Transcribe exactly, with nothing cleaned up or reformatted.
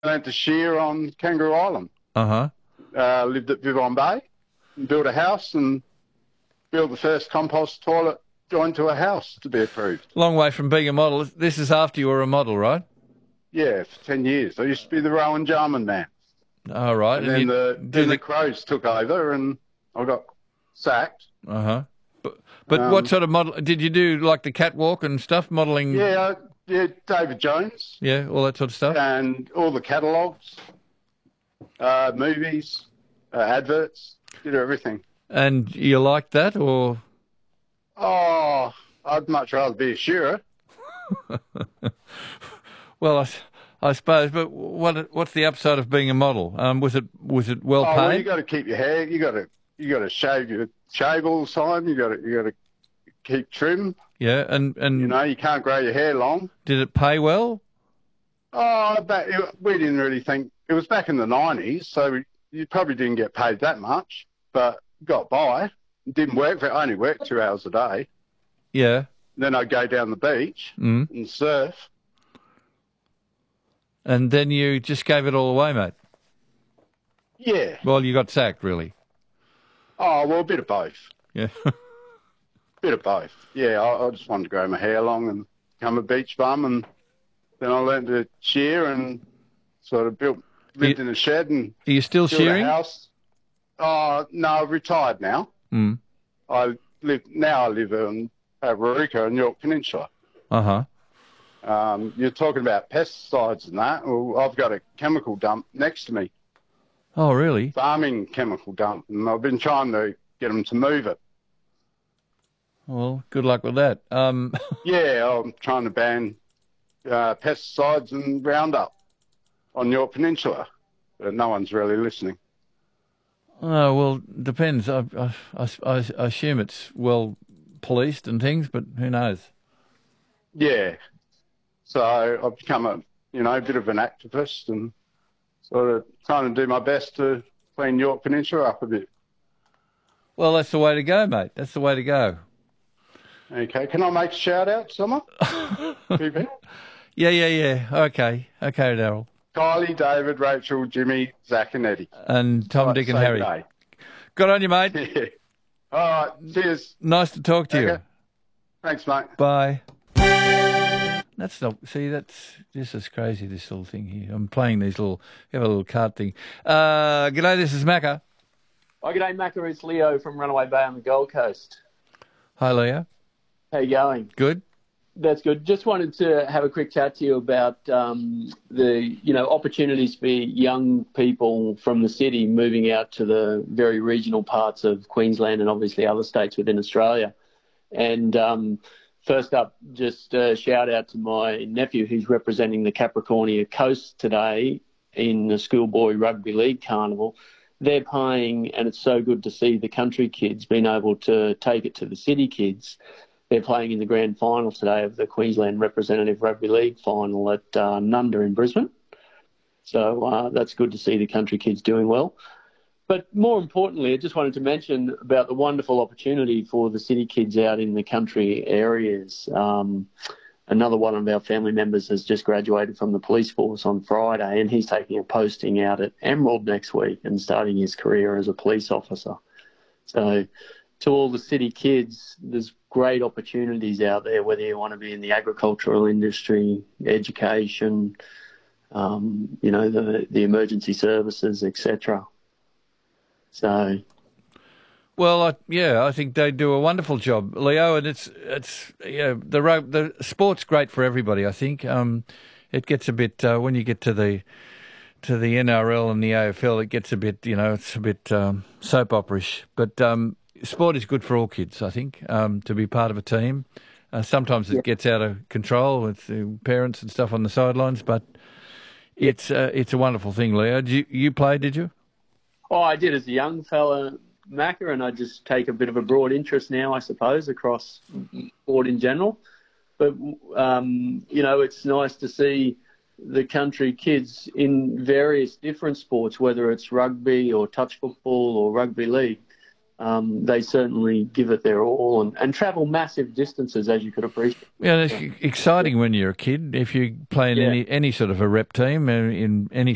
learned to shear on Kangaroo Island. Uh-huh. Uh, lived at Vivon Bay, and built a house and built the first compost toilet joined to a house to be approved. Long way from being a model. This is after you were a model, right? Yeah, for ten years. I used to be the Rowan Jarman man. All right. And, and then, you, the, then the... the Crows took over and I got sacked. Uh-huh. But, but um, what sort of model... Did you do, like, the catwalk and stuff, modelling? Yeah, uh, yeah, David Jones. Yeah, all that sort of stuff? And all the catalogues, uh, movies, uh, adverts, did everything. And you liked that, or...? Oh, I'd much rather be a shearer. Well, I, I suppose, but what what's the upside of being a model? Um, was it was it well oh, paid? Well, you got to keep your hair. You got to you got to shave your shave all the time. You got to you got to keep trim. Yeah, and and you know you can't grow your hair long. Did it pay well? Oh, but it, we didn't really think it was back in the nineties, so you probably didn't get paid that much, but got by. It didn't work for. I only worked two hours a day. Yeah. Then I'd go down the beach mm. and surf. And then you just gave it all away, mate? Yeah. Well, you got sacked, really? Oh, well, a bit of both. Yeah. Bit of both. Yeah, I, I just wanted to grow my hair long and become a beach bum, and then I learned to shear and sort of built, lived you, in a shed and Are you still built shearing? a house. Oh, no, I've retired now. Mm. I live, now I live in uh, Waruka in York Peninsula. Uh-huh. Um, you're talking about pesticides and that. Well, I've got a chemical dump next to me. Oh, really? Farming chemical dump, and I've been trying to get them to move it. Well, good luck with that. Um... yeah, I'm trying to ban uh, pesticides and Roundup on York Peninsula, but no one's really listening. Oh, well, depends. I, I, I, I assume it's well policed and things, but who knows? Yeah. So I've become a, you know, a bit of an activist and sort of trying to do my best to clean York Peninsula up a bit. Well, that's the way to go, mate. That's the way to go. Okay. Can I make a shout-out, Summer? Yeah, yeah, yeah. Okay. Okay, Daryl. Kylie, David, Rachel, Jimmy, Zach and Eddie. And Tom, right, Dick and Harry. Day. Good on you, mate. Yeah. All right. Cheers. Nice to talk to okay. you. Thanks, mate. Bye. That's not, see, that's, this is crazy, this little thing here. I'm playing these little, you have a little card thing. Uh, g'day, this is Macca. Oh, g'day, Macca. It's Leo from Runaway Bay on the Gold Coast. Hi, Leo. How you going? Good. That's good. Just wanted to have a quick chat to you about um, the, you know, opportunities for young people from the city moving out to the very regional parts of Queensland and obviously other states within Australia. And um, first up, just a shout out to my nephew who's representing the Capricornia Coast today in the Schoolboy Rugby League Carnival. They're playing, and it's so good to see the country kids being able to take it to the city kids. They're playing in the grand final today of the Queensland Representative Rugby League final at uh, Nunda in Brisbane. So uh, that's good to see the country kids doing well. But more importantly, I just wanted to mention about the wonderful opportunity for the city kids out in the country areas. Um, another one of our family members has just graduated from the police force on Friday, and he's taking a posting out at Emerald next week and starting his career as a police officer. So to all the city kids, there's great opportunities out there, whether you want to be in the agricultural industry, education, um, you know, the, the emergency services, et cetera. So, well, I, yeah, I think they do a wonderful job, Leo, and it's it's yeah, the the sport's great for everybody. I think um, it gets a bit uh, when you get to the to the N R L and the A F L, it gets a bit, you know, it's a bit um, soap opera-ish. But um, sport is good for all kids, I think, um, to be part of a team. Uh, sometimes it yep. gets out of control with uh, parents and stuff on the sidelines, but yep. it's uh, it's a wonderful thing, Leo. Did you you play? Did you? Oh, I did as a young fella, Macca, and I just take a bit of a broad interest now, I suppose, across sport in general. But, um, you know, it's nice to see the country kids in various different sports, whether it's rugby or touch football or rugby league. Um, they certainly give it their all and, and travel massive distances, as you could appreciate. Yeah, it's exciting when you're a kid. If you play in yeah. any any sort of a rep team in any